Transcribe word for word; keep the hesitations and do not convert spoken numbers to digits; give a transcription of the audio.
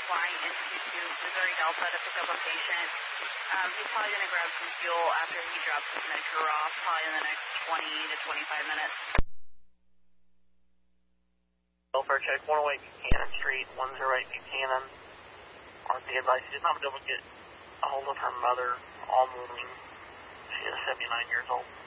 flying into Missouri Delta to pick up a patient. Um, he's probably going to grab some fuel after he drops his Metro off, probably in the next twenty to twenty-five minutes. Welfare check, one oh eight Buchanan Street, one oh eight Buchanan. On the advice, she's not able to get a hold of her mother all morning. She is seventy-nine years old.